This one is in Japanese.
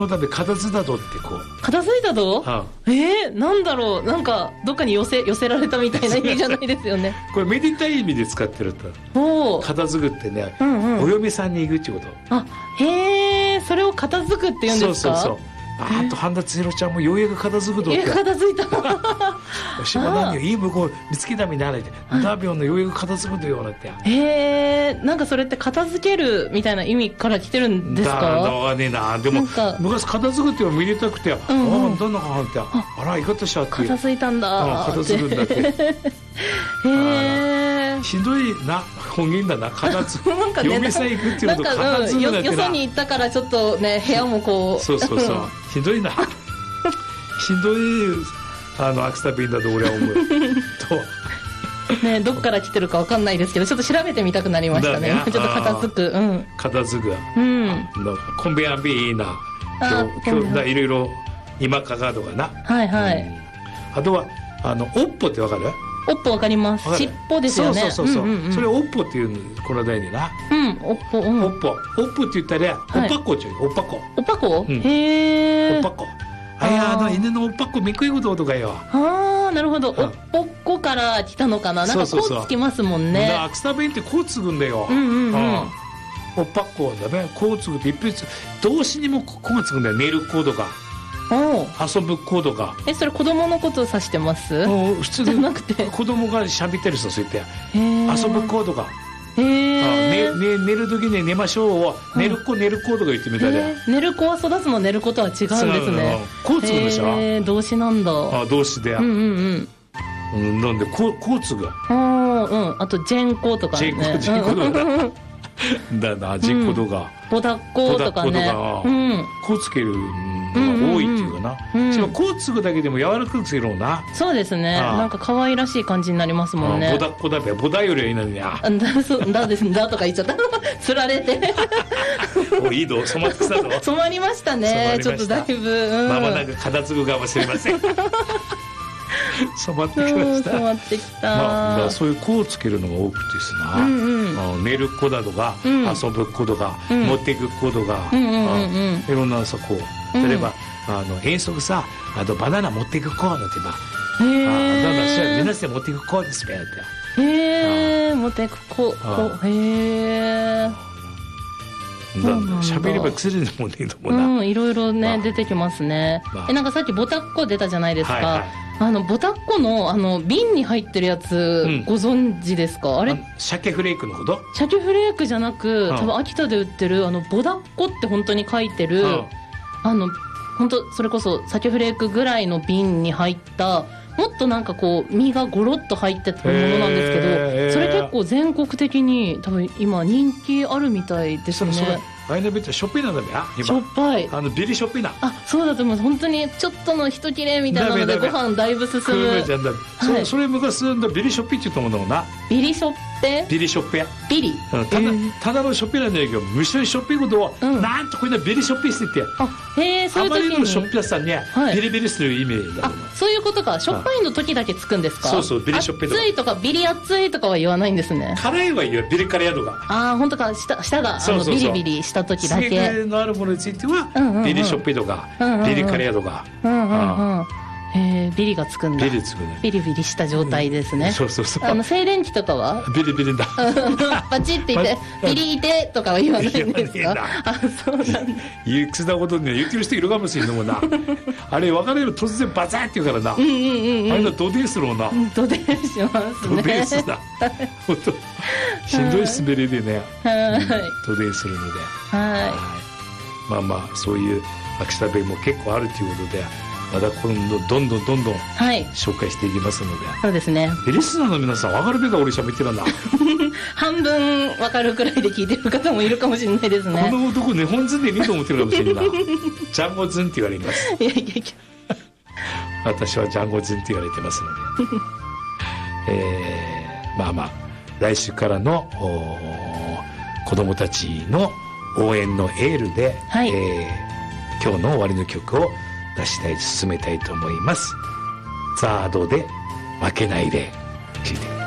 だって片付だとってこう。 片付いたと？なんだろう、なんかどっかに寄せられたみたいな意味じゃないですよね。 これめでたい意味で使ってると。片付くってね、お嫁さんに行くってこと。 あ、へえ、それを片付くって言うんですか？ そう。あと半田千尋ちゃんもようやく片付くとって。 片付いた。 私も何よ、いい向こう見つけたみたいなって、ダビオンのようやく片付くとようなって。 なんかそれって片付けるみたいな意味から来てるんですか？ だわねえな。でも昔片付くって見れたくて、どんなかって、あら、いかったしゃって。 片付いたんだ。 片付くんだって。ひどいな、方言だな、片付く。嫁さん行くっていうのと片付くんだってな。 よそに行ったからちょっとね、部屋もこう。 そう。ひどいな。ひどい、秋田便だと俺は思う。 ね、どっから来てるかわかんないですけど、ちょっと調べてみたくなりましたね。ちょっと片付く。 片付く。コンベアンビーいいな。今日いろいろ、今かかとかな。 はいはい。 あとは、おっぽってわかる？ おっぽわかります。尻尾ですよね。 そう。それおっぽっていうの、この代にな。 おっぽ。 おっぽって言ったら、おっぱっこちゅう。おっぱっこ。 おっぱっこ？へー。 おっぱっこ。犬のおっぱっこめっこいこととかよ。 なるほど。おっぽっこから来たのかな。なんかこうつきますもんね。 秋田弁ってこうつぐんだよ。おっぱっこだね。こうつぐって一筆、動詞にもこがつぐんだよ。寝る子とか。遊ぶ子とか。 それ子供のことを指してます？ 普通じゃなくて子供がしゃべってる人そう言って遊ぶ子とか。寝る時に寝ましょうを寝る子とか言ってみたら、 寝る子は育つの寝る子とは違うんですね。 こうつぐでしょ。 動詞なんだ。 動詞で。なんでこうつぐ。 あとジェンコとかね。 ジェンコとかだな、ジェンコとかボダッコとかね。 こうつけるのが多いっていうかな。しかもこうつぐだけでも柔らかくするのな。 そうですね。なんか可愛らしい感じになりますもんね。 ボダッコだべ。ボダよりはいいのにな。 だですんだとか言っちゃった。つられて。 いいぞ、染まってきたぞ。 染まりましたね。ちょっとだいぶ。 まもなく片付くかもしれません。染まってきました。 染まってきた。 そういう子をつけるのが多くてですな。寝る子だとか、遊ぶ子とか、持っていく子とか、いろんなさ、こう、例えば、遠足さ、バナナ持っていく子なんてば、皆さん持っていく子ですべって。 持っていく子。 喋れば薬でもねえと思うな。 いろいろね、出てきますね。なんかさっきボタッコ出たじゃないですか。ボタッコの瓶に入ってるやつ、ご存知ですか？あれ鮭フレークのこと？ 鮭フレークじゃなく、多分秋田で売ってるボタッコって本当に書いてる、本当それこそ鮭フレークぐらいの瓶に入った、もっとなんかこう身がゴロッと入ってたものなんですけど、それ結構全国的に多分今人気あるみたいですね。 あれのビットしょっぱいなんだべや。 しょっぱい。 ビリしょっぱいな。 そうだと思います。本当にちょっとの一切れみたいなのでご飯だいぶ進む。 それ昔のビリしょっぱいって言ったものな。 ビリしょっぺ？ ビリしょっぺ。 ビリ。 ただのしょっぺなんだけど、むしろしょっぺいことを、なんとこれビリしょっぺいって言って。 そういう時に。あまりのしょっぺさんにビリビリする意味だと思う。 そういうことか。しょっぱいの時だけつくんですか？ そう、ビリしょっぺとか。 熱いとかビリ熱いとかは言わないんですね。 辛いは言う、ビリ辛やとか。 本当か。舌がビリビリした時だけ。 のあるものについては、ビリショッピとか、ビリカレーとか、 ビリがつくんだ。 ビリつくね。 ビリビリした状態ですね。 そう。 静電気とかはビリビリだ。 パチって言って、ビリいてとかは言わないんですか？そうなんだ。 言ったことに言ってる人いるかもしれんのもな。あれ分かれる突然バザーって言うからな。あれだドデーするもんな。 ドデーしますね。 ドデースだ。本当。しんどい滑りでね。ドデーするので。そういう秋田弁も結構あるということで、まだ今度どんどん紹介していきますので。 そうですね。 リスナーの皆さん分かるべか俺喋ってるんだ。 半分分かるくらいで聞いてる方もいるかもしれないですね。 この男日本人で見と思ってるかもしれないな。ジャンゴズンって言われます。私はジャンゴズンって言われてますので。来週からの子供たちの応援のエールで、今日の終わりの曲を進めたいと思います。ザードで負けないで聴いてください。